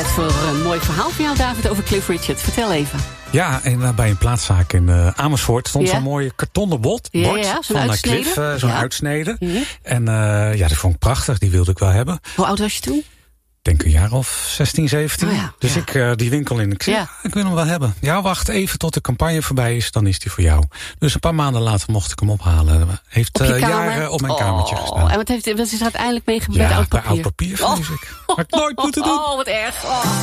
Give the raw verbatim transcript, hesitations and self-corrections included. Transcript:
net voor een mooi verhaal van jou, David, over Cliff Richard. Vertel even. Ja, en uh, bij een plaatszaak in uh, Amersfoort stond ja. zo'n mooie kartonnen bord, ja, bord ja, zo'n van uitsnede. Cliff, uh, zo'n ja. uitsnede. Mm-hmm. En uh, ja, dat vond ik prachtig, die wilde ik wel hebben. Hoe oud was je toen? Ik denk een jaar of zestien, zeventien. Oh ja, dus ja. ik uh, die winkel in. Ik zeg, Ja. ik wil hem wel hebben. Ja, wacht even tot de campagne voorbij is, dan is die voor jou. Dus een paar maanden later mocht ik hem ophalen. Heeft op uh, kamer? jaren op mijn oh, kamertje gestaan. En wat, heeft, wat is er uiteindlees mee gebeurd? Ja, Oud bij papier? oud papier, Oh. vrees ik. Had ik nooit moeten doen. Oh, wat erg. Oh.